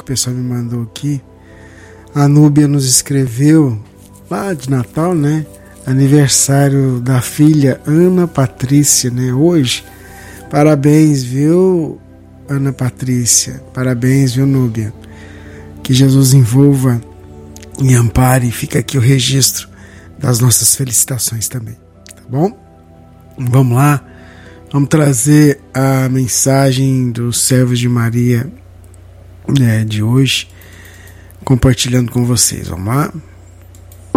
que o pessoal me mandou aqui. A Núbia nos escreveu lá de Natal, né? Aniversário da filha Ana Patrícia, né? Hoje. Parabéns, viu, Ana Patrícia? Parabéns, viu, Núbia? Que Jesus envolva e ampare. Fica aqui o registro das nossas felicitações também, tá bom? Vamos lá. Vamos trazer a mensagem dos servos de Maria, de hoje, compartilhando com vocês. Vamos lá?